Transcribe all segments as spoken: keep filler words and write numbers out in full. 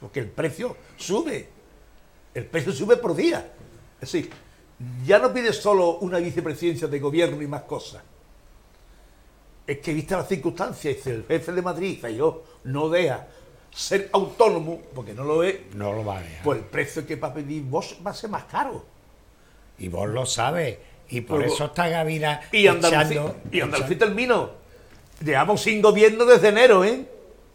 porque el precio sube, el precio sube por día. Es decir, ya no pide solo una vicepresidencia de gobierno y más cosas. Es que vista las circunstancias, dice el jefe de Madrid, yo no deja ser autónomo, porque no lo es, no lo va a dejar. Pues el precio que va a pedir vos va a ser más caro. Y vos lo sabes, y por pues, eso está Gavira y Andalucía, echando, y Andalucía terminó. Llevamos sin gobierno desde enero, ¿eh?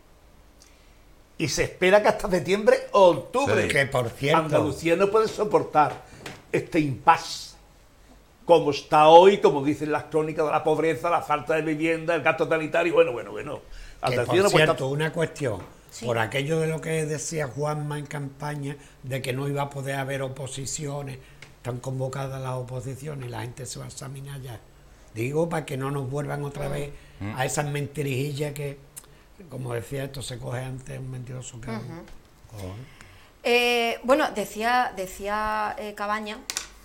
Y se espera que hasta septiembre o octubre. Sí. Que por cierto, Andalucía no puede soportar este impasse como está hoy, como dicen las crónicas de la pobreza, la falta de vivienda, el gasto sanitario, bueno, bueno, bueno. Andalucía que por no cierto, estar... una cuestión, sí. Por aquello de lo que decía Juanma en campaña, de que no iba a poder haber oposiciones, están convocadas las oposiciones y la gente se va a examinar ya. Digo, para que no nos vuelvan otra vez mm. a esas mentirijillas que, como decía esto, se coge antes un mentiroso que... Uh-huh. eh, bueno, decía, decía eh, Cabaña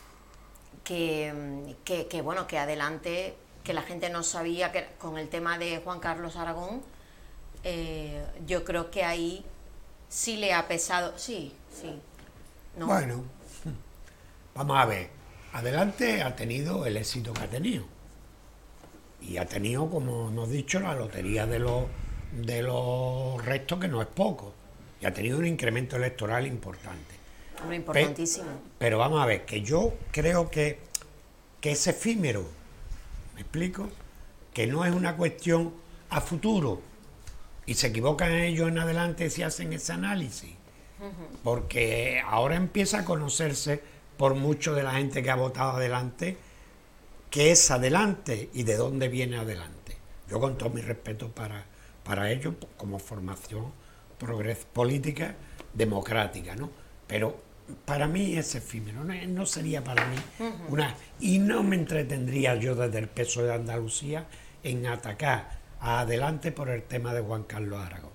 que, que, que, bueno, que adelante, que la gente no sabía que con el tema de Juan Carlos Aragón, eh, yo creo que ahí sí le ha pesado, sí, sí. ¿No? Bueno, vamos a ver, adelante ha tenido el éxito que ha tenido. Y ha tenido, como hemos dicho, la lotería de los, de los restos, que no es poco. Y ha tenido un incremento electoral importante. Muy importantísimo. Pero, pero vamos a ver, que yo creo que, que es efímero. ¿Me explico? Que no es una cuestión a futuro. Y se equivocan ellos en adelante si hacen ese análisis. Uh-huh. Porque ahora empieza a conocerse por mucho de la gente que ha votado adelante, qué es adelante y de dónde viene adelante. Yo con todo mi respeto para, para ellos, como formación progres, política democrática, ¿no? Pero para mí es efímero, no, no sería para mí uh-huh. una... Y no me entretendría yo desde el peso de Andalucía en atacar a adelante por el tema de Juan Carlos Aragón.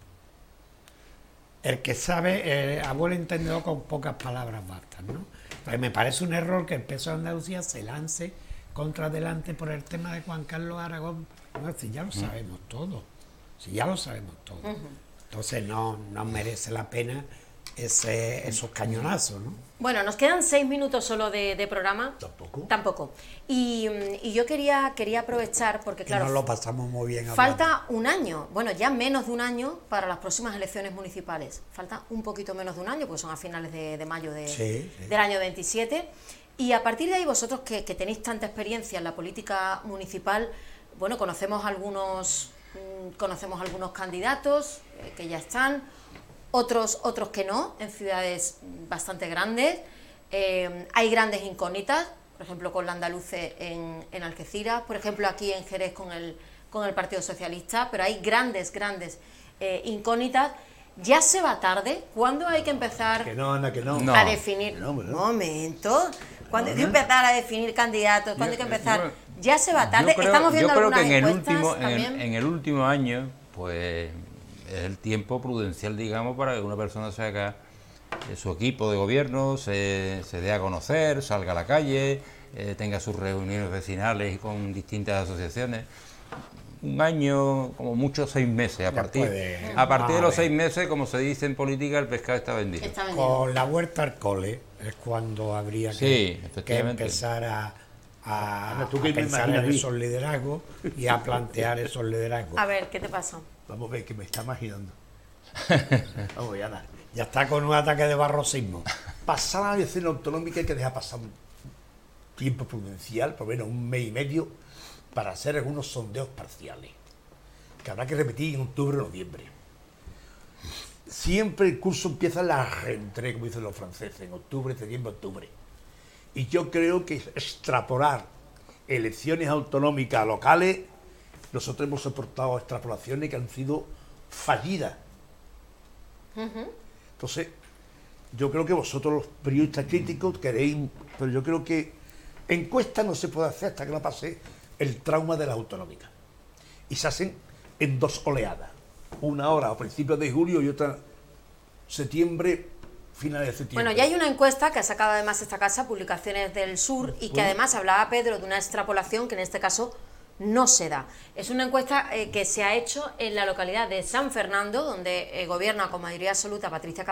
El que sabe, eh, a buen entendedor, con pocas palabras bastan, ¿no? Entonces me parece un error que el peso de Andalucía se lance contra adelante por el tema de Juan Carlos Aragón. No, si ya lo sabemos todo, si ya lo sabemos todo. Uh-huh. Entonces no, no merece la pena ese, esos cañonazos, ¿no? Bueno, nos quedan seis minutos solo de, de programa. ¿Tampoco? Tampoco. Y, y yo quería, quería aprovechar, porque claro... Y nos lo pasamos muy bien hablando. Falta un año, bueno, ya menos de un año para las próximas elecciones municipales. Falta un poquito menos de un año, porque son a finales de, de mayo de, sí, sí. del año veintisiete. Y a partir de ahí, vosotros que, que tenéis tanta experiencia en la política municipal, bueno, conocemos algunos, conocemos algunos candidatos eh, que ya están, otros, otros que no, en ciudades bastante grandes. Eh, hay grandes incógnitas, por ejemplo, con la Andaluce en, en Algeciras, por ejemplo, aquí en Jerez con el, con el Partido Socialista, pero hay grandes, grandes eh, incógnitas. ¿Ya se va tarde? ¿Cuándo hay que empezar que no, Ana, que no. a no. definir? No, no. Momento. ¿Cuándo hay que empezar a definir candidatos? ¿Cuándo hay que empezar? Yo, ¿Ya se va tarde? Creo, Estamos viendo yo creo algunas que en el encuestas último, también. En, en el último año, pues, es el tiempo prudencial, digamos, para que una persona se haga su equipo de gobierno, se, se dé a conocer, salga a la calle, eh, tenga sus reuniones vecinales con distintas asociaciones. Un año, como mucho seis meses. A partir, puede, a partir de los seis meses, como se dice en política, el pescado está vendido. Está vendido. Con la vuelta al cole es cuando habría que, sí, que empezar a, a, ¿Tú a pensar en esos liderazgos y a plantear esos liderazgos. A ver, ¿qué te pasa? Vamos a ver, que me está imaginando. Vamos a ver, Ana. Ya está con un ataque de barrosismo. Pasar a la elección autonómica hay que dejar pasar un tiempo prudencial, por lo menos un mes y medio, para hacer algunos sondeos parciales, que habrá que repetir en octubre o noviembre. Siempre el curso empieza en la rentrée, como dicen los franceses, en octubre, septiembre, octubre. Y yo creo que extrapolar elecciones autonómicas locales, nosotros hemos soportado extrapolaciones que han sido fallidas. Uh-huh. Entonces, yo creo que vosotros los periodistas críticos queréis, pero yo creo que encuestas no se puede hacer hasta que no pase el trauma de la autonómica. Y se hacen en dos oleadas. Una ahora a principios de julio y otra septiembre, finales de septiembre. Bueno, ya hay una encuesta que ha sacado además esta casa, Publicaciones del Sur, y que además hablaba Pedro de una extrapolación que en este caso no se da. Es una encuesta eh, que se ha hecho en la localidad de San Fernando, donde eh, gobierna con mayoría absoluta Patricia